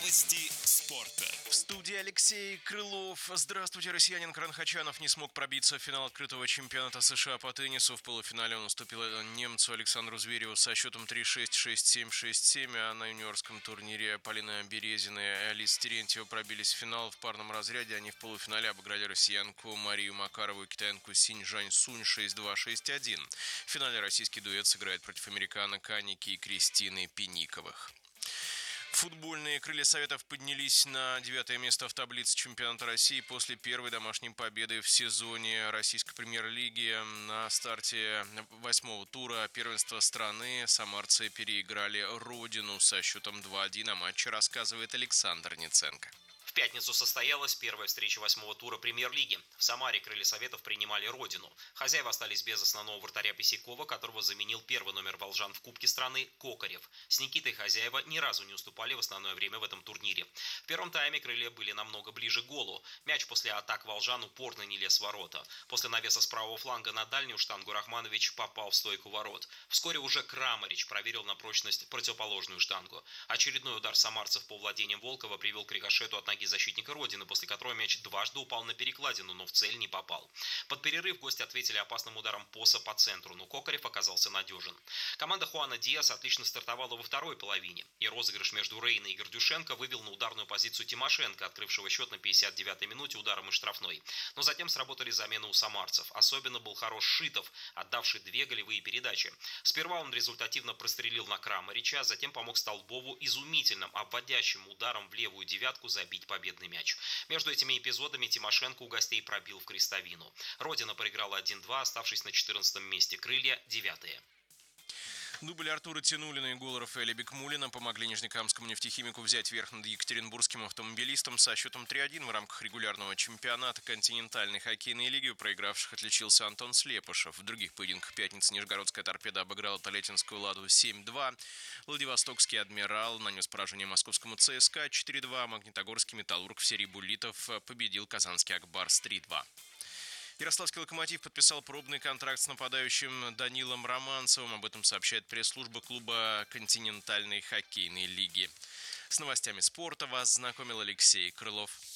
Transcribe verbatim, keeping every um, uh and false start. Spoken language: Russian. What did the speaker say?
Новости спорта. В студии Алексей Крылов. Здравствуйте, россиянин Карен Хачанов не смог пробиться в финал открытого чемпионата США по теннису. В полуфинале он уступил немцу Александру Звереву со счетом три-шесть, шесть-семь, шесть-семь, а на юниорском турнире Полина Березина и Алиса Терентьева пробились в финал в парном разряде. Они в полуфинале обыграли россиянку Марию Макарову и китаянку Синь Жань Сунь шесть-два, шесть-один. В финале российский дуэт сыграет против американок Аники и Кристины Пениковых. Футбольные крылья Советов поднялись на девятое место в таблице чемпионата России после первой домашней победы в сезоне российской премьер-лиги. На старте восьмого тура первенства страны самарцы переиграли Родину со счетом два-один, о матче рассказывает Александр Ниценко. В пятницу состоялась первая встреча восьмого тура премьер-лиги. В Самаре крылья Советов принимали Родину. Хозяева остались без основного вратаря Писякова, которого заменил первый номер волжан в Кубке страны Кокарев. С Никитой хозяева ни разу не уступали в основное время в этом турнире. В первом тайме крылья были намного ближе к голу. Мяч после атак волжан упорно не лез в ворота. После навеса с правого фланга на дальнюю штангу Рахманович попал в стойку ворот. Вскоре уже Крамарич проверил на прочность противоположную штангу. Очередной удар самарцев по владениям Волкова привел к рикошету от ноги защитника Родины, после которого мяч дважды упал на перекладину, но в цель не попал. Под перерыв гости ответили опасным ударом Поса по центру, но Кокарев оказался надежен. Команда Хуана Диас отлично стартовала во второй половине, и розыгрыш между Рейной и Гордюшенко вывел на ударную позицию Тимошенко, открывшего счет на пятьдесят девятой минуте ударом из штрафной. Но затем сработали замены у самарцев. Особенно был хорош Шитов, отдавший две голевые передачи. Сперва он результативно прострелил на Крамарича, а затем помог Столбову изумительным, обводящим ударом в левую девятку забить победный мяч. Между этими эпизодами Тимошенко у гостей пробил в крестовину. Родина проиграла один-два, оставшись на четырнадцатом месте. Крылья девятые. Дубль Артура Тянулина и гол Рафаэля Бекмулина помогли нижнекамскому нефтехимику взять верх над екатеринбургским автомобилистом со счетом три-один в рамках регулярного чемпионата континентальной хоккейной лиги. У проигравших отличился Антон Слепышев. В других поединках пятницы Нижегородская торпеда обыграла Толетинскую Ладу семь-два. Владивостокский Адмирал нанес поражение московскому ЦСКА четыре-два. Магнитогорский Металлург в серии буллитов победил казанский Акбарс три-два. Ярославский «Локомотив» подписал пробный контракт с нападающим Данилом Романцевым. Об этом сообщает пресс-служба клуба континентальной хоккейной лиги. С новостями спорта вас знакомил Алексей Крылов.